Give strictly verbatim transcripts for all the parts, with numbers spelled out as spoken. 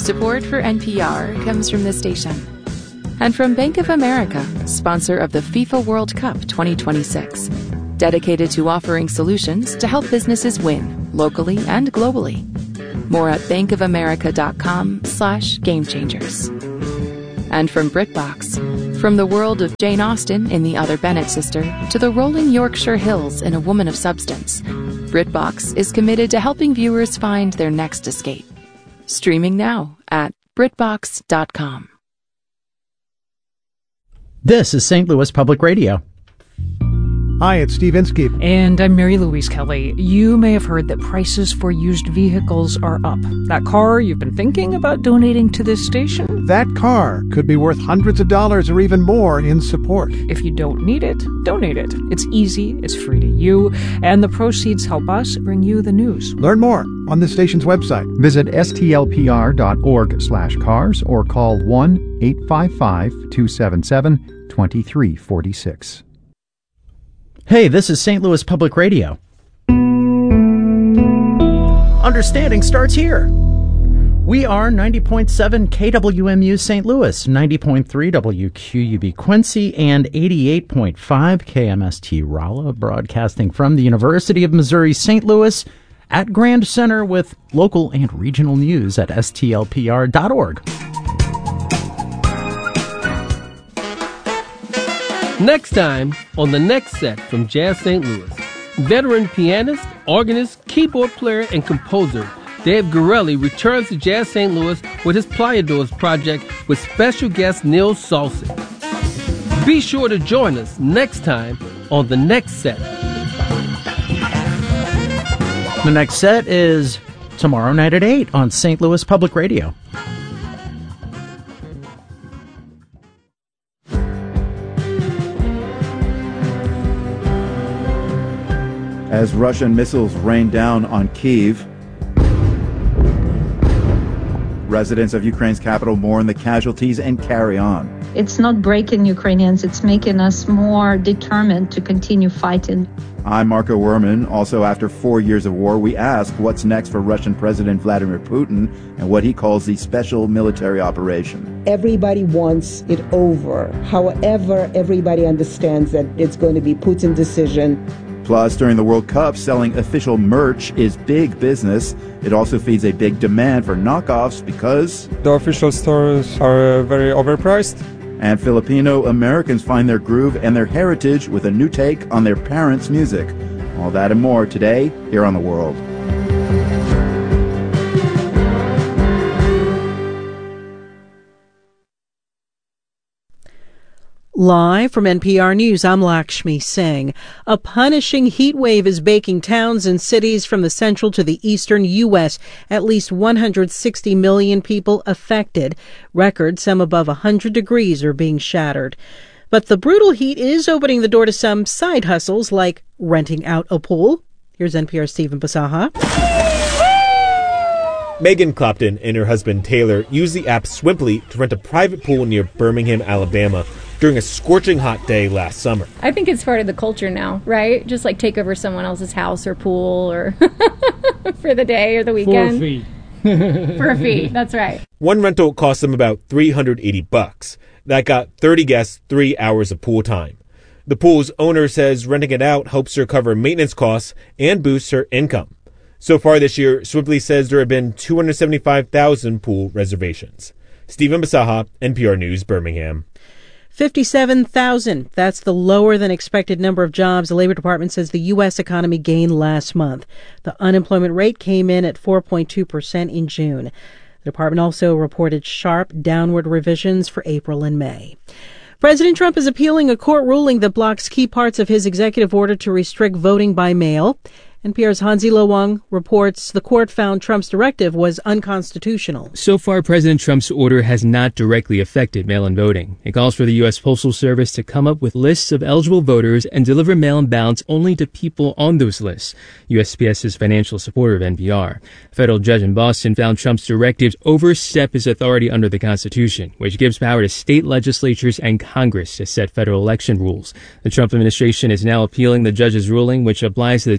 Support for N P R comes from this station. And from Bank of America, sponsor of the FIFA World Cup twenty twenty-six. Dedicated to offering solutions to help businesses win, locally and globally. More at bankofamerica.com slash game changers. And from BritBox, from the world of Jane Austen in The Other Bennett Sister to the rolling Yorkshire Hills in A Woman of Substance, BritBox is committed to helping viewers find their next escape. Streaming now at britbox dot com. This is Saint Louis Public Radio. Hi, it's Steve Inskeep. And I'm Mary Louise Kelly. You may have heard that prices for used vehicles are up. That car you've been thinking about donating to this station? That car could be worth hundreds of dollars or even more in support. If you don't need it, donate it. It's easy, it's free to you, and the proceeds help us bring you the news. Learn more on the station's website. Visit stlpr.org slash cars or call one eight five five, two seven seven, two three four six. Hey, this is Saint Louis Public Radio. Understanding starts here. We are ninety point seven K W M U Saint Louis, ninety point three W Q U B Quincy, and eighty-eight point five K M S T Rolla, broadcasting from the University of Missouri Saint Louis at Grand Center with local and regional news at S T L P R dot org. Next time on the next set from Jazz Saint Louis, veteran pianist, organist, keyboard player, and composer Dave Gorelli returns to Jazz Saint Louis with his Playadores project with special guest Neil Salsik. Be sure to join us next time on the next set. The next set is tomorrow night at eight on Saint Louis Public Radio. As Russian missiles rain down on Kyiv, residents of Ukraine's capital mourn the casualties and carry on. It's not breaking Ukrainians, it's making us more determined to continue fighting. I'm Marco Werman. Also, after four years of war, we ask what's next for Russian President Vladimir Putin and what he calls the special military operation. Everybody wants it over. However, everybody understands that it's going to be Putin's decision. Plus, during the World Cup, selling official merch is big business. It also feeds a big demand for knockoffs because the official stores are very overpriced. And Filipino Americans find their groove and their heritage with a new take on their parents' music. All that and more today here on The World. Live from N P R News, I'm Lakshmi Singh. A punishing heat wave is baking towns and cities from the central to the eastern U S. At least one hundred sixty million people affected. Records, some above one hundred degrees, are being shattered. But the brutal heat is opening the door to some side hustles like renting out a pool. Here's N P R's Stephen Basaha. Megan Clopton and her husband Taylor used the app Swimply to rent a private pool near Birmingham, Alabama, during a scorching hot day last summer. I think it's part of the culture now, right? Just like take over someone else's house or pool or for the day or the weekend. For a fee. For a fee, that's right. One rental cost them about three hundred eighty bucks. That got thirty guests three hours of pool time. The pool's owner says renting it out helps her cover maintenance costs and boosts her income. So far this year, Swimply says there have been two hundred seventy-five thousand pool reservations. Stephen Basaha, N P R News, Birmingham. fifty-seven thousand. That's the lower than expected number of jobs the Labor Department says the U S economy gained last month. The unemployment rate came in at four point two percent in June. The department also reported sharp downward revisions for April and May. President Trump is appealing a court ruling that blocks key parts of his executive order to restrict voting by mail. N P R's Hansi Lo Wang reports the court found Trump's directive was unconstitutional. So far, President Trump's order has not directly affected mail-in voting. It calls for the U S Postal Service to come up with lists of eligible voters and deliver mail-in ballots only to people on those lists. U S P S is financial supporter of N P R. A federal judge in Boston found Trump's directives overstep his authority under the Constitution, which gives power to state legislatures and Congress to set federal election rules. The Trump administration is now appealing the judge's ruling, which applies to the twenty-three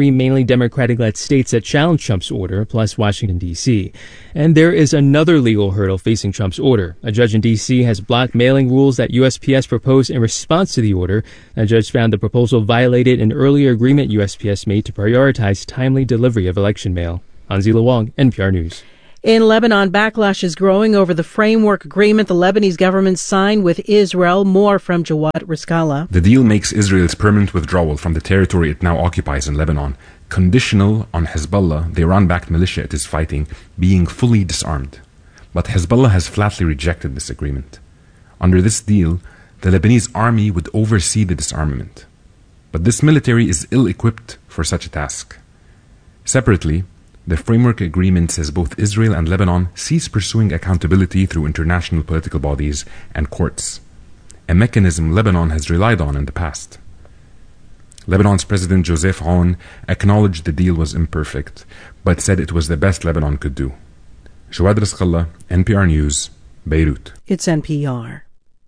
three mainly Democratic-led states that challenged Trump's order, plus Washington, D C. And there is another legal hurdle facing Trump's order. A judge in D C has blocked mailing rules that U S P S proposed in response to the order. A judge found the proposal violated an earlier agreement U S P S made to prioritize timely delivery of election mail. Hanzila Wong, N P R News. In Lebanon, backlash is growing over the framework agreement the Lebanese government signed with Israel. More from Jawad Riskala. The deal makes Israel's permanent withdrawal from the territory it now occupies in Lebanon conditional on Hezbollah, the Iran-backed militia it is fighting, being fully disarmed. But Hezbollah has flatly rejected this agreement. Under this deal, the Lebanese army would oversee the disarmament. But this military is ill-equipped for such a task. Separately, the framework agreement says both Israel and Lebanon cease pursuing accountability through international political bodies and courts, a mechanism Lebanon has relied on in the past. Lebanon's President Joseph Aoun acknowledged the deal was imperfect, but said it was the best Lebanon could do. Jawad Riskala, N P R News, Beirut. It's N P R.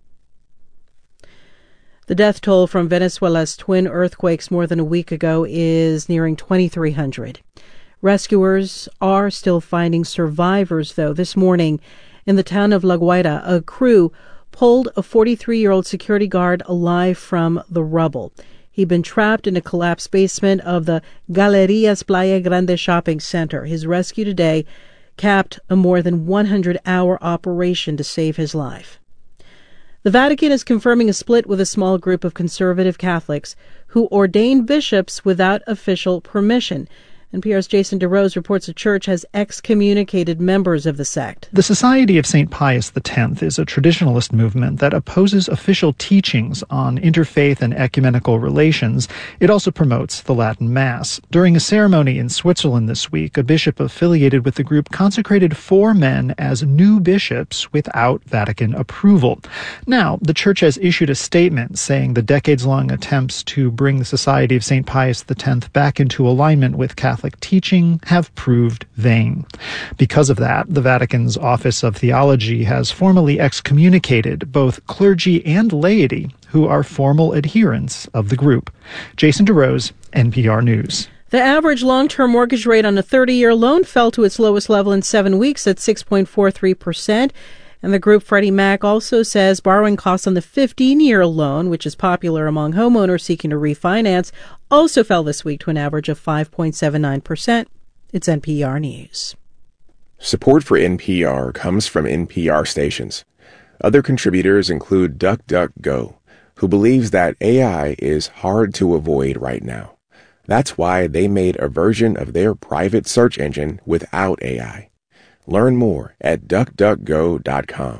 The death toll from Venezuela's twin earthquakes more than a week ago is nearing twenty-three hundred. Rescuers are still finding survivors, though. This morning in the town of La Guaira, a crew pulled a forty-three-year-old security guard alive from the rubble. He'd been trapped in a collapsed basement of the Galerías Playa Grande shopping center. His rescue today capped a more than one hundred hour operation to save his life. The Vatican is confirming a split with a small group of conservative Catholics who ordain bishops without official permission. N P R's Jason DeRose reports the church has excommunicated members of the sect. The Society of Saint Pius X is a traditionalist movement that opposes official teachings on interfaith and ecumenical relations. It also promotes the Latin Mass. During a ceremony in Switzerland this week, a bishop affiliated with the group consecrated four men as new bishops without Vatican approval. Now, the church has issued a statement saying the decades-long attempts to bring the Society of Saint Pius X back into alignment with Catholic teaching have proved vain. Because of that, the Vatican's Office of Theology has formally excommunicated both clergy and laity who are formal adherents of the group. Jason DeRose, N P R News. The average long-term mortgage rate on a thirty-year loan fell to its lowest level in seven weeks at six point four three percent. And the group Freddie Mac also says borrowing costs on the fifteen-year loan, which is popular among homeowners seeking to refinance, also fell this week to an average of five point seven nine percent. It's N P R News. Support for N P R comes from N P R stations. Other contributors include DuckDuckGo, who believes that A I is hard to avoid right now. That's why they made a version of their private search engine without A I. Learn more at duck duck go dot com.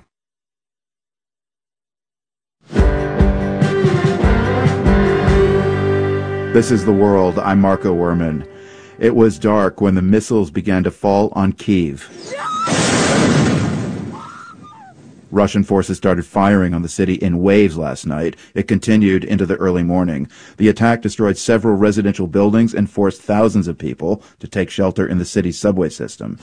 This is The World. I'm Marco Werman. It was dark when the missiles began to fall on Kyiv. Russian forces started firing on the city in waves last night. It continued into the early morning. The attack destroyed several residential buildings and forced thousands of people to take shelter in the city's subway system.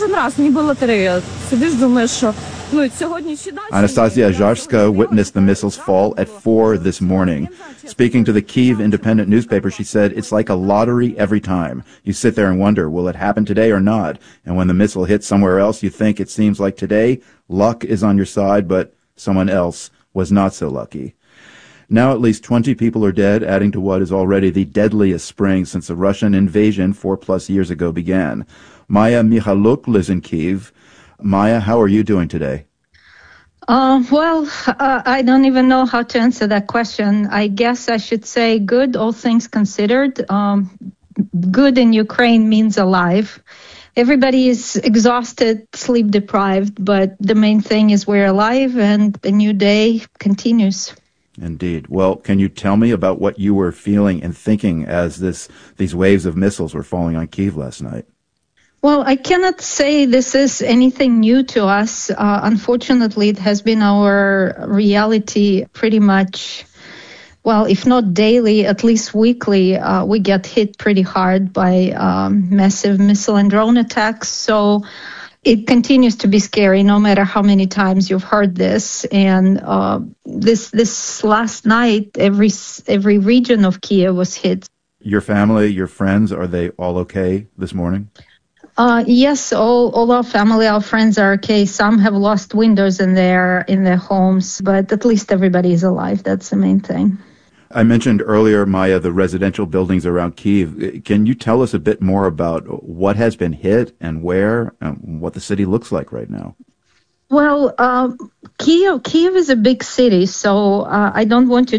Anastasia Zharska witnessed the missiles fall at four this morning. Speaking to the Kyiv Independent newspaper, she said, "It's like a lottery every time. You sit there and wonder, will it happen today or not? And when the missile hits somewhere else, you think it seems like today, luck is on your side, but someone else was not so lucky." Now at least twenty people are dead, adding to what is already the deadliest spring since the Russian invasion four plus years ago began. Maya Michaluk lives in Kyiv. Maya, how are you doing today? Uh, well, uh, I don't even know how to answer that question. I guess I should say good, all things considered. Um, good in Ukraine means alive. Everybody is exhausted, sleep deprived, but the main thing is we're alive and the new day continues. Indeed. Well, can you tell me about what you were feeling and thinking as this these waves of missiles were falling on Kyiv last night? Well, I cannot say this is anything new to us. Uh, unfortunately, it has been our reality pretty much, well, if not daily, at least weekly. Uh, we get hit pretty hard by um, massive missile and drone attacks. So it continues to be scary, no matter how many times you've heard this. And uh, this this last night, every every region of Kyiv was hit. Your family, your friends, are they all okay this morning? Uh, yes, all, all our family, our friends are okay. Some have lost windows in their in their homes, but at least everybody is alive. That's the main thing. I mentioned earlier, Maya, the residential buildings around Kyiv. Can you tell us a bit more about what has been hit and where, and what the city looks like right now? Well, uh, Kyiv, Kyiv is a big city, so uh, I don't want to